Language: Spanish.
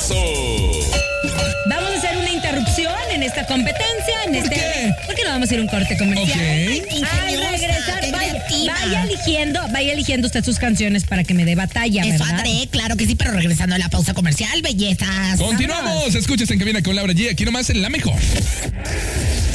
Chocolatazo. Vamos a hacer una interrupción en esta competencia. ¿Por qué? Porque nos vamos a ir a un corte comercial. Ok. Al regresar, vaya eligiendo usted sus canciones para que me dé batalla, Eso ¿verdad? haré, claro que sí, pero regresando a la pausa comercial, bellezas. Continuamos. Escuches en Cabina con Laura G. Aquí nomás en La Mejor.